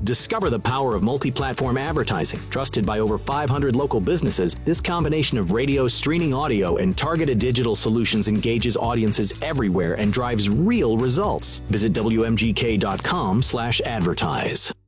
Discover the power of multi-platform advertising. Trusted by over 500 local businesses, this combination of radio, streaming audio, and targeted digital solutions engages audiences everywhere and drives real results. Visit WMGK.com/advertise.